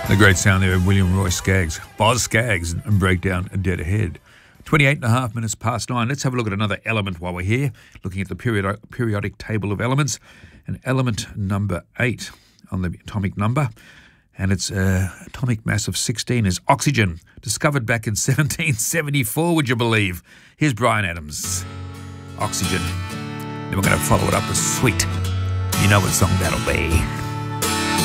The great sound there of William Roy Skaggs, Boz Skaggs, and Breakdown Dead Ahead. 28.5 minutes past 9. Let's have a look at another element while we're here, looking at the periodic table of elements. And element number 8 on the atomic number, and its atomic mass of 16 is oxygen, discovered back in 1774, would you believe? Here's Bryan Adams, Oxygen. Then we're going to follow it up with Sweet. You know what song that'll be.